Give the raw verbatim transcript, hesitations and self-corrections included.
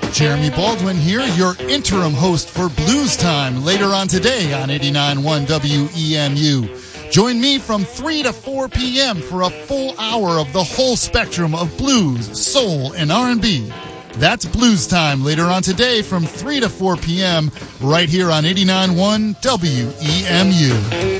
Jeremy Baldwin here, your interim host for Blues Time, later on today on eighty-nine point one W E M U. Join me from three to four p.m. for a full hour of the whole spectrum of blues, soul, and R and B. That's Blues Time later on today from three to four p.m. right here on eighty-nine point one W E M U.